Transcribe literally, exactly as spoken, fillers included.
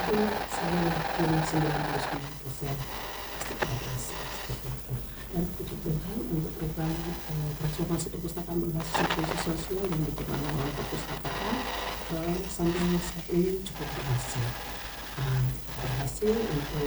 itu saya yakin sembilan puluh sembilan persen pasti kita berhasil seperti itu. Dan puji Tuhan untuk program eh, transformasi perpustakaan berbasis inklusi sosial yang dikembangkan oleh perpustakaan eh, sampai saat ini cukup berhasil. Ah, berhasil untuk